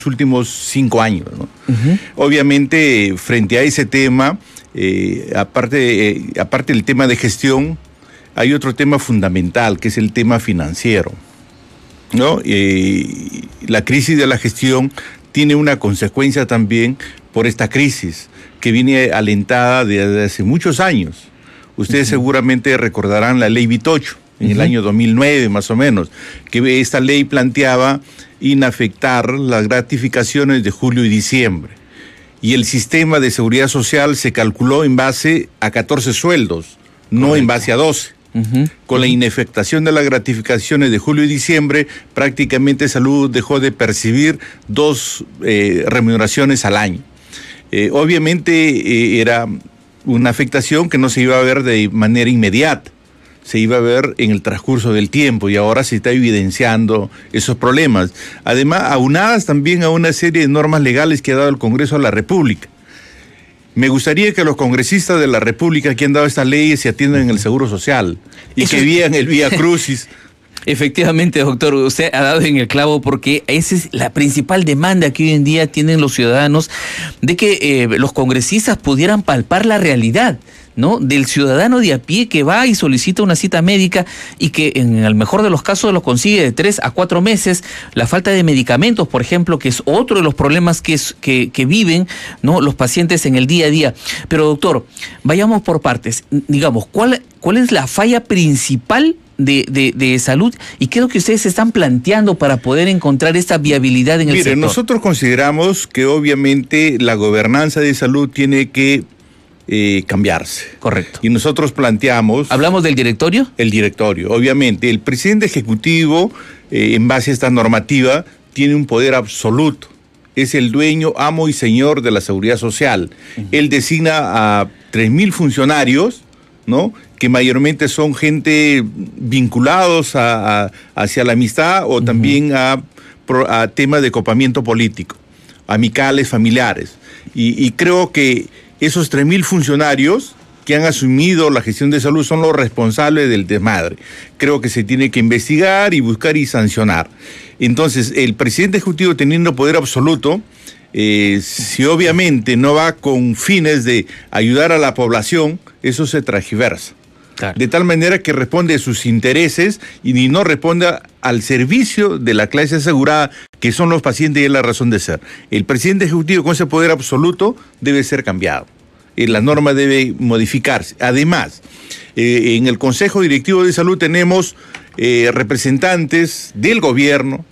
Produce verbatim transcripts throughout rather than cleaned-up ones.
últimos cinco años, ¿no? Uh-huh. Obviamente, frente a ese tema, eh, aparte, eh, aparte del tema de gestión, hay otro tema fundamental, que es el tema financiero, ¿no? Eh, la crisis de la gestión tiene una consecuencia también por esta crisis, que viene alentada desde hace muchos años. Ustedes uh-huh. seguramente recordarán la ley Vitocho, en uh-huh. el año dos mil nueve más o menos, que esta ley planteaba inafectar las gratificaciones de julio y diciembre. Y el sistema de seguridad social se calculó en base a catorce sueldos, no Correcto. En base a doce. Uh-huh. Con la inefectación de las gratificaciones de julio y diciembre, prácticamente Salud dejó de percibir dos eh, remuneraciones al año. Eh, obviamente eh, era una afectación que no se iba a ver de manera inmediata, se iba a ver en el transcurso del tiempo, y ahora se está evidenciando esos problemas. Además, aunadas también a una serie de normas legales que ha dado el Congreso de la República. Me gustaría que los congresistas de la República que han dado estas leyes se atiendan en el Seguro Social y Eso que vean el Vía Crucis. Efectivamente, doctor, usted ha dado en el clavo, porque esa es la principal demanda que hoy en día tienen los ciudadanos, de que eh, los congresistas pudieran palpar la realidad, ¿no?, del ciudadano de a pie que va y solicita una cita médica y que en el mejor de los casos lo consigue de tres a cuatro meses. La falta de medicamentos, por ejemplo, que es otro de los problemas que, es, que, que viven, ¿no?, los pacientes en el día a día. Pero, doctor, vayamos por partes. Digamos, ¿cuál, cuál es la falla principal De, de, de salud y qué es lo que ustedes están planteando para poder encontrar esta viabilidad en el Mire, sector? Nosotros consideramos que obviamente la gobernanza de salud tiene que eh, cambiarse. Correcto. Y nosotros planteamos... ¿Hablamos del directorio? El directorio, obviamente. El presidente ejecutivo, eh, en base a esta normativa, tiene un poder absoluto. Es el dueño, amo y señor de la seguridad social. Uh-huh. Él designa a tres mil funcionarios, ¿no?, que mayormente son gente vinculados a, a, hacia la amistad o uh-huh. también a, a temas de copamiento político, amicales, familiares. Y, y creo que esos tres mil funcionarios que han asumido la gestión de salud son los responsables del desmadre. Creo que se tiene que investigar y buscar y sancionar. Entonces, el presidente ejecutivo, teniendo poder absoluto, Eh, si obviamente no va con fines de ayudar a la población, eso se transgiversa. Claro. De tal manera que responde a sus intereses y no responde al servicio de la clase asegurada, que son los pacientes, y es la razón de ser. El presidente ejecutivo con ese poder absoluto debe ser cambiado. Eh, la norma debe modificarse. Además, eh, en el Consejo Directivo de Salud tenemos eh, representantes del gobierno,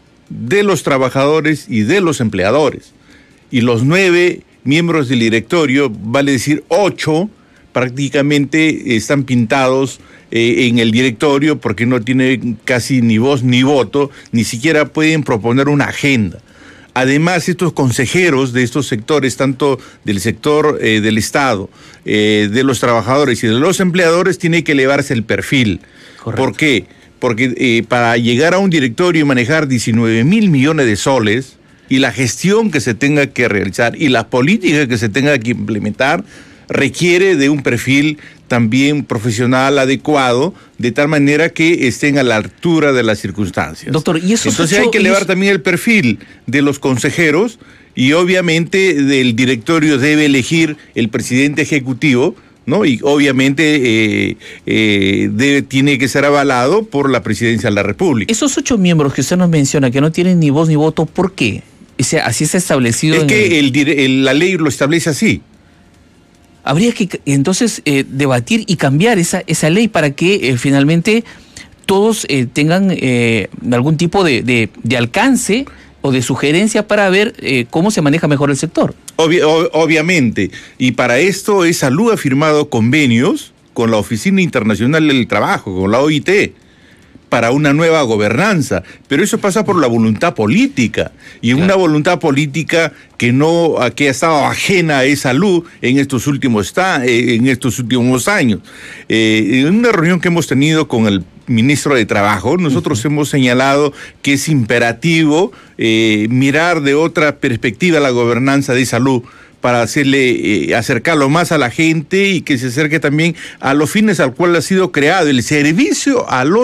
de los trabajadores y de los empleadores. Y los nueve miembros del directorio, vale decir ocho, prácticamente están pintados eh, en el directorio porque no tienen casi ni voz ni voto, ni siquiera pueden proponer una agenda. Además, estos consejeros de estos sectores, tanto del sector eh, del Estado, eh, de los trabajadores y de los empleadores, tiene que elevarse el perfil. Correcto. ¿Por qué? Porque eh, para llegar a un directorio y manejar diecinueve mil millones de soles, y la gestión que se tenga que realizar y la política que se tenga que implementar, requiere de un perfil también profesional adecuado, de tal manera que estén a la altura de las circunstancias. Doctor, ¿y eso? Entonces hay que elevar eso... también el perfil de los consejeros, y obviamente del directorio debe elegir el presidente ejecutivo, ¿no? Y obviamente eh, eh, debe, tiene que ser avalado por la presidencia de la República. Esos ocho miembros que usted nos menciona, que no tienen ni voz ni voto, ¿por qué? O sea, así está establecido. Es en que el... El, el, la ley lo establece así. Habría que entonces eh, debatir y cambiar esa, esa ley para que eh, finalmente todos eh, tengan eh, algún tipo de, de, de alcance o de sugerencia para ver eh, cómo se maneja mejor el sector. Obvi- ob- obviamente, y para esto es Salud ha firmado convenios con la Oficina Internacional del Trabajo, con la O I T, para una nueva gobernanza, pero eso pasa por la voluntad política, y claro. una voluntad política que no que ha estado ajena a esa salud en estos últimos en estos últimos años. Eh, en una reunión que hemos tenido con el ministro de Trabajo, nosotros uh-huh. hemos señalado que es imperativo eh, mirar de otra perspectiva la gobernanza de salud, para hacerle eh, acercarlo más a la gente y que se acerque también a los fines al cual ha sido creado, el servicio a los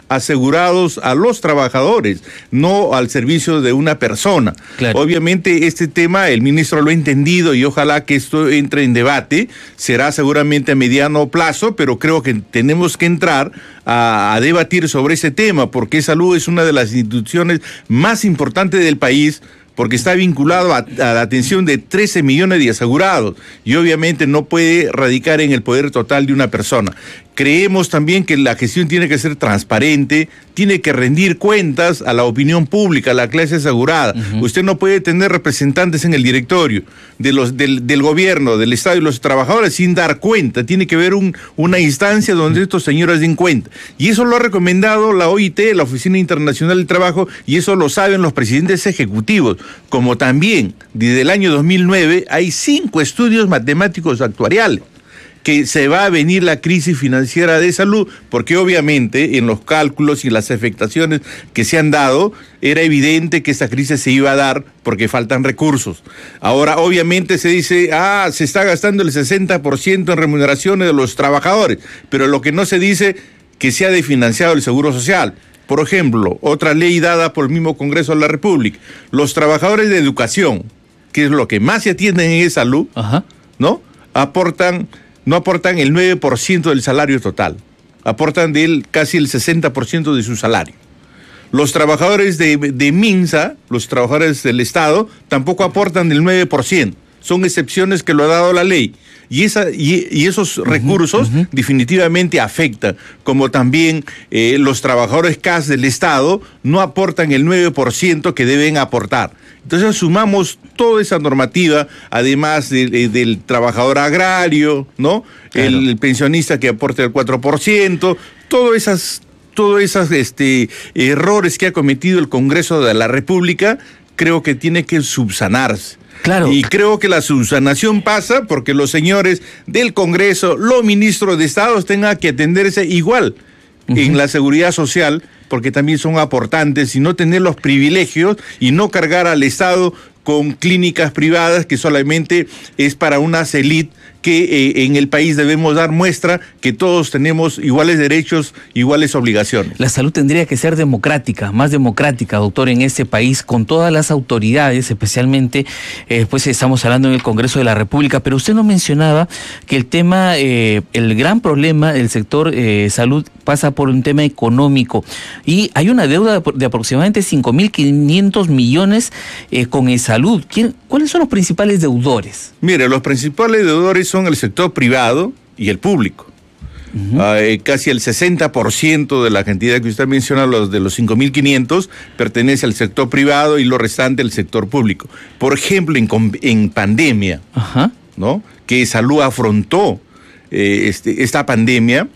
asegurados a los trabajadores, no al servicio de una persona. Claro. Obviamente este tema el ministro lo ha entendido y ojalá que esto entre en debate, será seguramente a mediano plazo, pero creo que tenemos que entrar a, a debatir sobre ese tema, porque salud es una de las instituciones más importantes del país, porque está vinculado a, a la atención de trece millones de asegurados y obviamente no puede radicar en el poder total de una persona. Creemos también que la gestión tiene que ser transparente, tiene que rendir cuentas a la opinión pública, a la clase asegurada. Uh-huh. Usted no puede tener representantes en el directorio de los, del, del gobierno, del Estado y los trabajadores sin dar cuenta. Tiene que haber un, una instancia donde estos señores den cuenta. Y eso lo ha recomendado la O I T, la Oficina Internacional del Trabajo, y eso lo saben los presidentes ejecutivos. Como también, desde el año dos mil nueve, hay cinco estudios matemáticos actuariales que se va a venir la crisis financiera de salud, porque obviamente en los cálculos y las afectaciones que se han dado, era evidente que esta crisis se iba a dar porque faltan recursos. Ahora obviamente se dice, ah, se está gastando el sesenta por ciento en remuneraciones de los trabajadores, pero lo que no se dice que se ha desfinanciado el Seguro Social. Por ejemplo, otra ley dada por el mismo Congreso de la República, los trabajadores de educación, que es lo que más se atienden en salud, Ajá. ¿no? Aportan... no aportan el nueve por ciento del salario total, aportan de él casi el sesenta por ciento de su salario. Los trabajadores de, de MINSA, los trabajadores del Estado, tampoco aportan del nueve por ciento. Son excepciones que lo ha dado la ley. Y, esa, y, y esos recursos uh-huh, uh-huh. definitivamente afectan, como también eh, los trabajadores C A S del Estado no aportan el nueve por ciento que deben aportar. Entonces sumamos toda esa normativa, además de, de, del trabajador agrario, ¿no? Claro. El, el pensionista que aporta el cuatro por ciento, todas esas, todos esos este, errores que ha cometido el Congreso de la República, creo que tiene que subsanarse. Claro. Y creo que la subsanación pasa porque los señores del Congreso, los ministros de Estado tengan que atenderse igual uh-huh. en la seguridad social, porque también son aportantes, y no tener los privilegios y no cargar al Estado con clínicas privadas que solamente es para unas élites que eh, en el país debemos dar muestra que todos tenemos iguales derechos, iguales obligaciones. La salud tendría que ser democrática, más democrática, doctor, en este país, con todas las autoridades, especialmente, eh, pues estamos hablando en el Congreso de la República, pero usted nos mencionaba que el tema, eh, el gran problema del sector eh, salud pasa por un tema económico, y hay una deuda de, de aproximadamente cinco mil quinientos millones eh, con el salud. ¿Quién, ¿Cuáles son los principales deudores? Mire, los principales deudores son el sector privado y el público. Uh-huh. Uh, casi el sesenta por ciento de la cantidad que usted menciona, los de los cinco mil quinientos, pertenece al sector privado y lo restante al sector público. Por ejemplo, en, en pandemia, uh-huh. ¿no? que salud afrontó eh, este, esta pandemia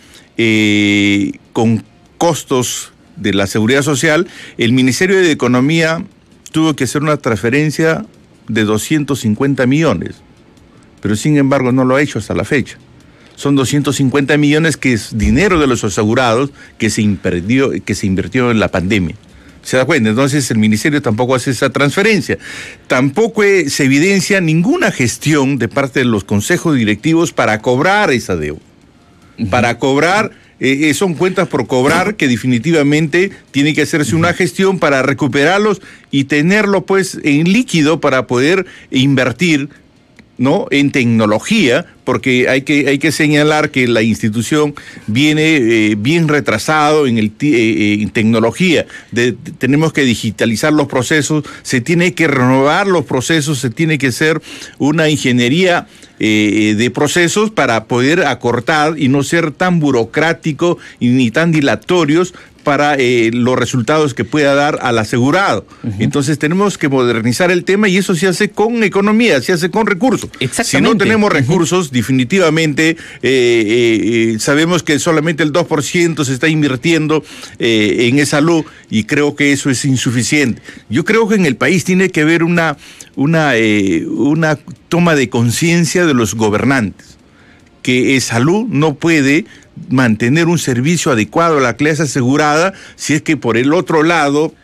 eh, con costos de la seguridad social, el Ministerio de Economía tuvo que hacer una transferencia de doscientos cincuenta millones, pero sin embargo no lo ha hecho hasta la fecha. Son doscientos cincuenta millones que es dinero de los asegurados que se invirtió, que se invirtió en la pandemia. ¿Se da cuenta? Entonces el ministerio tampoco hace esa transferencia. Tampoco se evidencia ninguna gestión de parte de los consejos directivos para cobrar esa deuda. Uh-huh. Para cobrar, eh, son cuentas por cobrar que definitivamente tiene que hacerse una gestión para recuperarlos y tenerlo pues en líquido para poder invertir, ¿no? en tecnología, porque hay que, hay que señalar que la institución viene eh, bien retrasado en, el, eh, en tecnología. De, de, tenemos que digitalizar los procesos, se tiene que renovar los procesos, se tiene que hacer una ingeniería eh, de procesos para poder acortar y no ser tan burocrático y ni tan dilatorios para eh, los resultados que pueda dar al asegurado. Uh-huh. Entonces tenemos que modernizar el tema y eso se hace con economía, se hace con recursos. Si no tenemos recursos, uh-huh. definitivamente eh, eh, sabemos que solamente el dos por ciento se está invirtiendo eh, en esa salud y creo que eso es insuficiente. Yo creo que en el país tiene que haber una, una, eh, una toma de conciencia de los gobernantes, que eh, salud no puede mantener un servicio adecuado a la clase asegurada si es que por el otro lado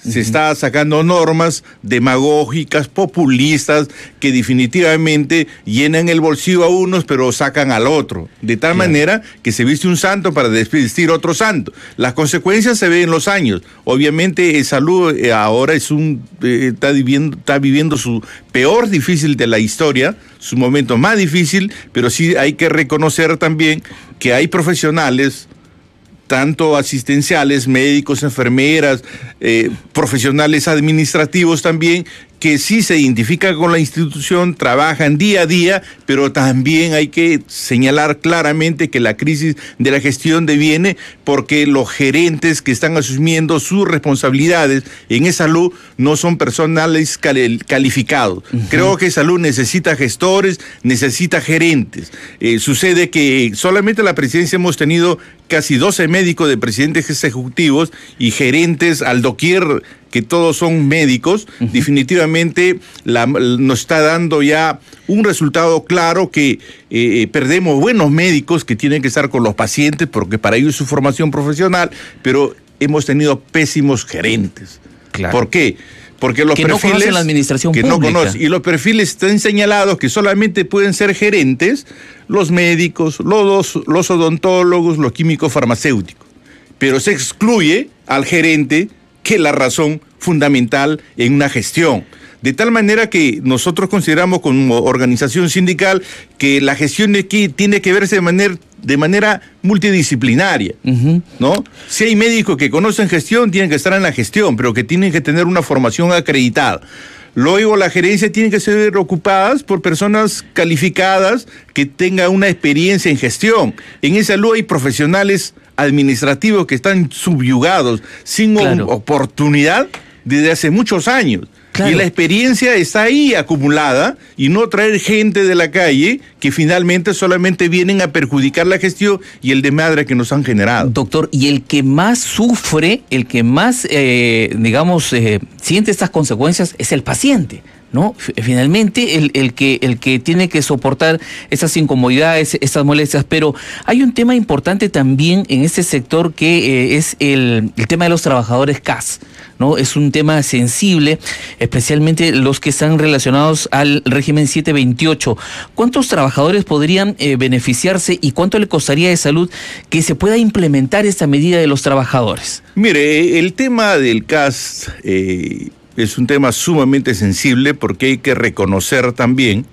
Se uh-huh. está sacando normas demagógicas, populistas, que definitivamente llenan el bolsillo a unos, pero sacan al otro. De tal claro. manera que se viste un santo para desvestir otro santo. Las consecuencias se ven en los años. Obviamente, el salud eh, ahora es un eh, está viviendo, está viviendo su peor difícil de la historia, su momento más difícil, pero sí hay que reconocer también que hay profesionales, tanto asistenciales, médicos, enfermeras, eh, profesionales administrativos también, que sí se identifican con la institución, trabajan día a día, pero también hay que señalar claramente que la crisis de la gestión deviene porque los gerentes que están asumiendo sus responsabilidades en esa salud no son personales calificados. Uh-huh. Creo que salud necesita gestores, necesita gerentes. Eh, sucede que solamente en la presidencia hemos tenido casi doce médicos de presidentes ejecutivos y gerentes al doquier, que todos son médicos. Uh-huh. Definitivamente la, nos está dando ya un resultado claro que eh, perdemos buenos médicos que tienen que estar con los pacientes porque para ellos es su formación profesional, pero hemos tenido pésimos gerentes. Claro. ¿Por qué? Porque los que perfiles no conocen la administración que pública. No conocen, y los perfiles están señalados que solamente pueden ser gerentes los médicos, los, los odontólogos, los químicos farmacéuticos. Pero se excluye al gerente, que es la razón fundamental en una gestión. De tal manera que nosotros consideramos como organización sindical que la gestión de aquí tiene que verse de manera, de manera multidisciplinaria, uh-huh. ¿no? Si hay médicos que conocen gestión, tienen que estar en la gestión, pero que tienen que tener una formación acreditada. Luego la gerencia tiene que ser ocupadas por personas calificadas que tengan una experiencia en gestión. En esa salud hay profesionales administrativos que están subyugados, sin claro. oportunidad desde hace muchos años. Claro. Y la experiencia está ahí acumulada, y no traer gente de la calle que finalmente solamente vienen a perjudicar la gestión y el desmadre que nos han generado. Doctor, y el que más sufre, el que más, eh, digamos, eh, siente estas consecuencias es el paciente, ¿no? Finalmente, el, el, que, el que tiene que soportar esas incomodidades, esas molestias, pero hay un tema importante también en este sector que eh, es el, el tema de los trabajadores C A S, ¿no? Es un tema sensible, especialmente los que están relacionados al régimen siete veintiocho. ¿Cuántos trabajadores podrían eh, beneficiarse y cuánto le costaría de salud que se pueda implementar esta medida de los trabajadores? Mire, el tema del C A S eh, es un tema sumamente sensible porque hay que reconocer también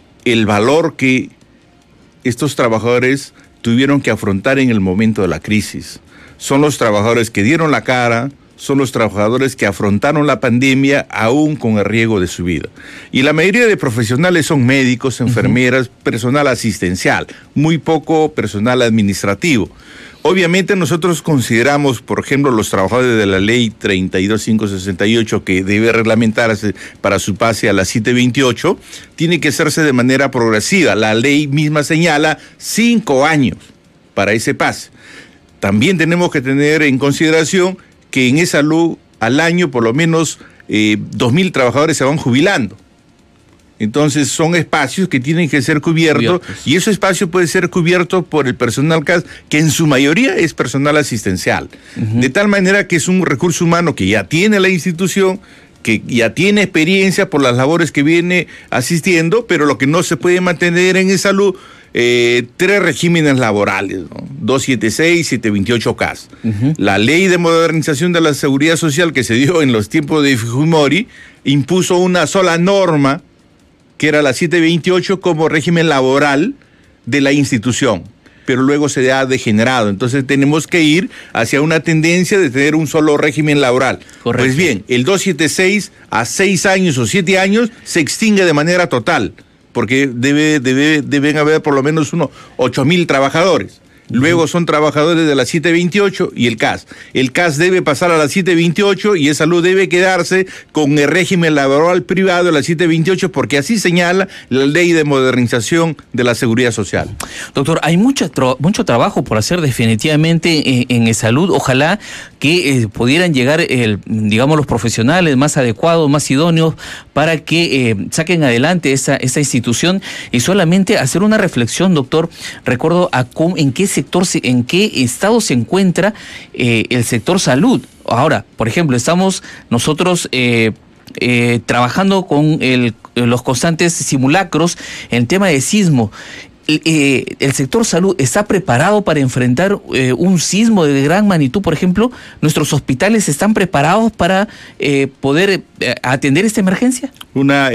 el valor que estos trabajadores tuvieron que afrontar en el momento de la crisis. Son los trabajadores que dieron la cara, son los trabajadores que afrontaron la pandemia aún con el riesgo de su vida. Y la mayoría de profesionales son médicos, enfermeras, uh-huh. personal asistencial, muy poco personal administrativo. Obviamente nosotros consideramos, por ejemplo, los trabajadores de la ley treinta y dos mil quinientos sesenta y ocho, que debe reglamentarse para su pase a la siete veintiocho, tiene que hacerse de manera progresiva. La ley misma señala cinco años para ese pase. También tenemos que tener en consideración que en esa salud al año por lo menos eh, dos mil trabajadores se van jubilando. Entonces son espacios que tienen que ser cubiertos, cubiertos. Y ese espacio puede ser cubierto por el personal C A S, que en su mayoría es personal asistencial. Uh-huh. De tal manera que es un recurso humano que ya tiene la institución, que ya tiene experiencia por las labores que viene asistiendo, pero lo que no se puede mantener en esa salud, eh, tres regímenes laborales, ¿no? doscientos setenta y seis, setecientos veintiocho C A S. Uh-huh. La ley de modernización de la seguridad social que se dio en los tiempos de Fujimori impuso una sola norma, que era la siete veintiocho como régimen laboral de la institución, pero luego se ha degenerado. Entonces tenemos que ir hacia una tendencia de tener un solo régimen laboral. Correcto. Pues bien, el doscientos setenta y seis a seis años o siete años se extingue de manera total, porque debe, debe, deben haber por lo menos unos ocho mil trabajadores. Luego son trabajadores de la siete veintiocho y el C A S. El C A S debe pasar a la siete veintiocho y esa salud debe quedarse con el régimen laboral privado de la siete veintiocho, porque así señala la ley de modernización de la seguridad social. Doctor, hay mucho, mucho trabajo por hacer definitivamente en, en salud. Ojalá que eh, pudieran llegar, el, digamos, los profesionales más adecuados, más idóneos, para que eh, saquen adelante esa, esa institución. Y solamente hacer una reflexión, doctor, recuerdo a cómo, en qué sector, en qué estado se encuentra eh, el sector salud. Ahora, por ejemplo, estamos nosotros eh, eh, trabajando con el, los constantes simulacros en el tema de sismo. Eh, ¿El sector salud está preparado para enfrentar eh, un sismo de gran magnitud? Por ejemplo, ¿nuestros hospitales están preparados para eh, poder eh, atender esta emergencia? Una